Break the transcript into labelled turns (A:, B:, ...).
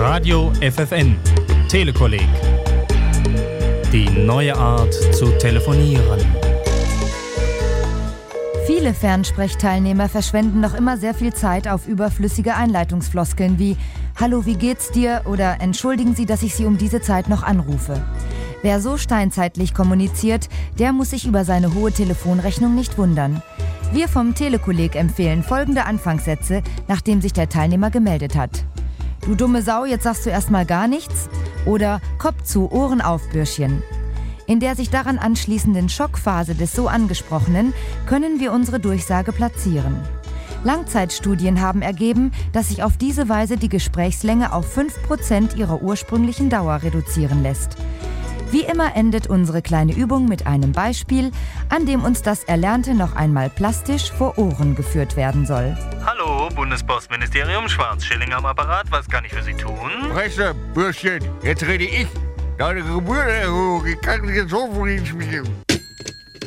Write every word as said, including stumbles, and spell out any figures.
A: Radio F F N, Telekolleg. Die neue Art zu telefonieren.
B: Viele Fernsprechteilnehmer verschwenden noch immer sehr viel Zeit auf überflüssige Einleitungsfloskeln wie »Hallo, wie geht's dir?« oder »Entschuldigen Sie, dass ich Sie um diese Zeit noch anrufe«. Wer so steinzeitlich kommuniziert, der muss sich über seine hohe Telefonrechnung nicht wundern. Wir vom Telekolleg empfehlen folgende Anfangssätze, nachdem sich der Teilnehmer gemeldet hat. »Du dumme Sau, jetzt sagst du erstmal gar nichts« oder »Kopf zu, Ohren auf, Bürschchen«. In der sich daran anschließenden Schockphase des so Angesprochenen können wir unsere Durchsage platzieren. Langzeitstudien haben ergeben, dass sich auf diese Weise die Gesprächslänge auf fünf Prozent ihrer ursprünglichen Dauer reduzieren lässt. Wie immer endet unsere kleine Übung mit einem Beispiel, an dem uns das Erlernte noch einmal plastisch vor Ohren geführt werden soll.
C: Hallo, Bundespostministerium, Schwarzschilling am Apparat, was kann ich für Sie tun?
D: Presse, Bürschchen, jetzt rede ich. Deine Gebührenerhöhung, ich kann jetzt so von Ihnen schmieren.